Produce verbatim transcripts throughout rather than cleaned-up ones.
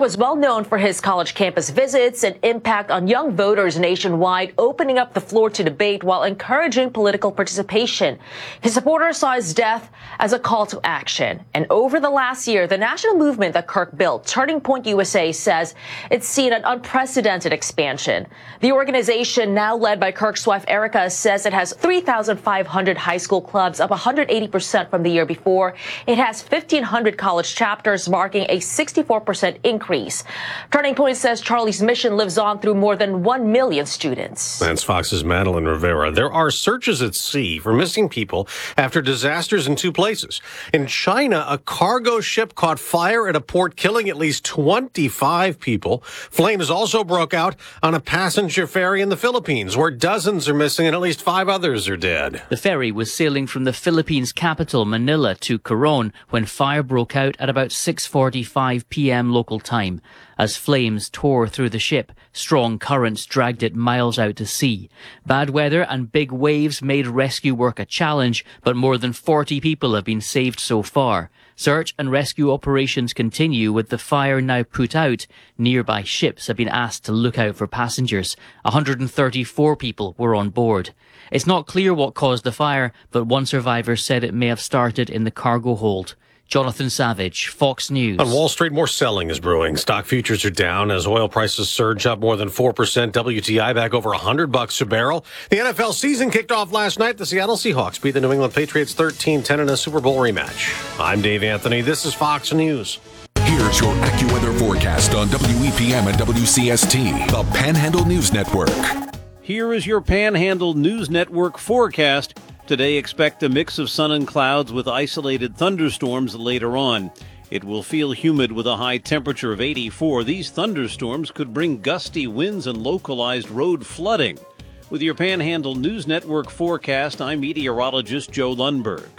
was well known for his college campus visits and impact on young voters nationwide, opening up the floor to debate while encouraging political participation. His supporters saw his death as a call to action. And over the last year, the national movement that Kirk built, Turning Point U S A, says it's seen an unprecedented expansion. The organization, now led by Kirk's wife Erica, says it has three thousand five hundred high school clubs, up one hundred eighty percent from the year before. It has fifteen hundred college chapters, marking a sixty-four percent increase. Turning Point says Charlie's mission lives on through more than one million students. That's Fox's Madeline Rivera. There are searches at sea for missing people after disasters in two places. In China, a cargo ship caught fire at a port, killing at least twenty-five people. Flames also broke out on a passenger ferry in the Philippines, where dozens are missing and at least five others are dead. The ferry was sailing from the Philippines capital, Manila, to Coron when fire broke out at about six forty-five p.m. local time. As flames tore through the ship, strong currents dragged it miles out to sea. Bad weather and big waves made rescue work a challenge, but more than forty people have been saved so far. Search and rescue operations continue with the fire now put out. Nearby ships have been asked to look out for passengers. one hundred thirty-four people were on board. It's not clear what caused the fire, but one survivor said it may have started in the cargo hold. Jonathan Savage, Fox News. On Wall Street, more selling is brewing. Stock futures are down as oil prices surge up more than four percent. W T I back over one hundred bucks a barrel. The N F L season kicked off last night. The Seattle Seahawks beat the New England Patriots thirteen ten in a Super Bowl rematch. I'm Dave Anthony. This is Fox News. Here's your AccuWeather forecast on W E P M and W C S T, the Panhandle News Network. Here is your Panhandle News Network forecast. Today, expect a mix of sun and clouds with isolated thunderstorms later on. It will feel humid with a high temperature of eighty-four. These thunderstorms could bring gusty winds and localized road flooding. With your Panhandle News Network forecast, I'm meteorologist Joe Lundberg.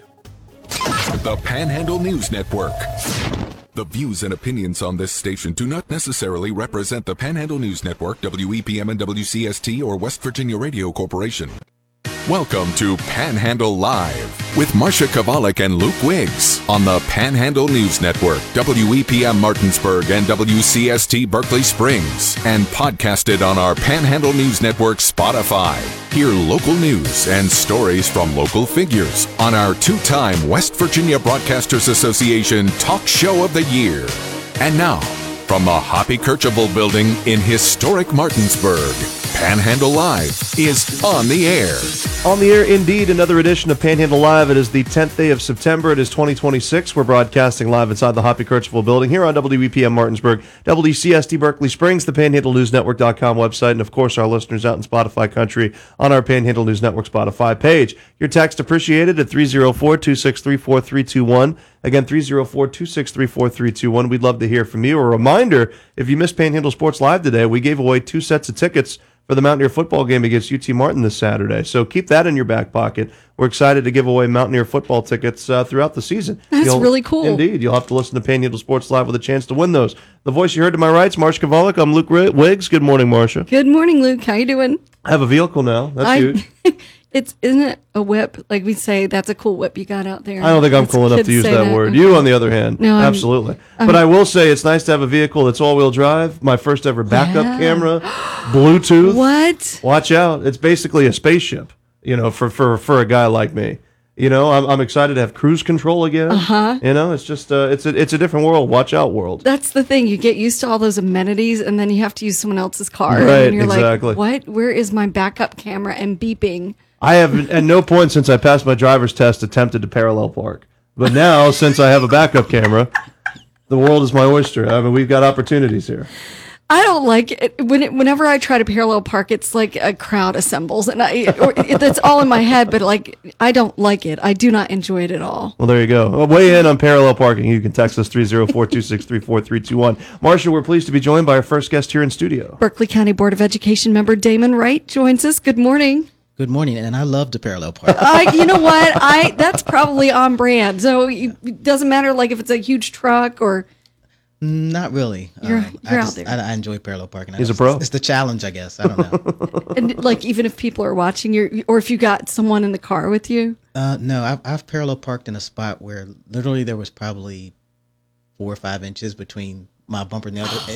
The Panhandle News Network. The views and opinions on this station do not necessarily represent the Panhandle News Network, W E P M and W C S T, or West Virginia Radio Corporation. Welcome to Panhandle Live with Marcia Kovalik and Luke Wiggs on the Panhandle News Network, W E P M Martinsburg and W C S T Berkeley Springs, and podcasted on our Panhandle News Network Spotify. Hear local news and stories from local figures on our two-time West Virginia Broadcasters Association Talk Show of the Year. And now, from the Hoppy Kercheval Building in historic Martinsburg, Panhandle Live is on the air. On the air, indeed, another edition of Panhandle Live. It is the tenth day of September. It is twenty twenty-six. We're broadcasting live inside the Hoppy Kercheval Building here on W E P M Martinsburg, W C S T Berkeley Springs, the panhandle news network dot com website, and of course our listeners out in Spotify country on our Panhandle News Network Spotify page. Your text appreciated at three oh four, two six three, four three two one. Again, three oh four, two six three, four three two one. We'd love to hear from you. A reminder, if you missed Panhandle Sports Live today, we gave away two sets of tickets for the Mountaineer football game against U T Martin this Saturday. So keep that in your back pocket. We're excited to give away Mountaineer football tickets uh, throughout the season. That's You'll, really cool. Indeed. You'll have to listen to Panhandle Sports Live with a chance to win those. The voice you heard to my right is Marcia Kovalik. I'm Luke Wiggs. Good morning, Marcia. Good morning, Luke. How you doing? I have a vehicle now. That's I, huge. It's, isn't it a whip? Like we say, that's a cool whip you got out there. I don't think I'm That's cool enough kids to use say that, that word. You, on the other hand, No, I'm- absolutely. I'm- but I will say it's nice to have a vehicle that's all-wheel drive, my first ever backup Yeah. camera, Bluetooth. What? Watch out. It's basically a spaceship, you know, for, for, for a guy like me. You know, I'm I'm excited to have cruise control again. Uh-huh. You know, it's just uh, it's a it's a different world. Watch out, world. That's the thing. You get used to all those amenities, and then you have to use someone else's car. Right, and you're exactly. like, what? Where is my backup camera and beeping? I have at no point since I passed my driver's test attempted to parallel park. But now, since I have a backup camera, the world is my oyster. I mean, we've got opportunities here. I don't like it. When it, whenever I try to parallel park, it's like a crowd assembles, and I or it, it's all in my head. But like, I don't like it. I do not enjoy it at all. Well, there you go. Well, weigh in on parallel parking. You can text us three oh four, two six three, four three two one. Marcia, we're pleased to be joined by our first guest here in studio. Berkeley County Board of Education member Damon Wright joins us. Good morning. Good morning, and I love the parallel park. Uh, you know what? I that's probably on brand. So it doesn't matter like if it's a huge truck or. Not really. You're, um, you're I out just, there. I, I enjoy parallel parking. I He's a just- pro? It's, it's the challenge, I guess. I don't know. And like even if people are watching you, or if you got someone in the car with you. uh, no, I've, I've parallel parked in a spot where literally there was probably four or five inches between my bumper and the other,